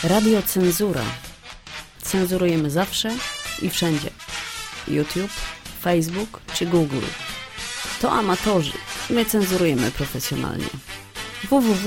Radiocenzura. Cenzurujemy zawsze i wszędzie. YouTube, Facebook czy Google. To amatorzy. My cenzurujemy profesjonalnie. www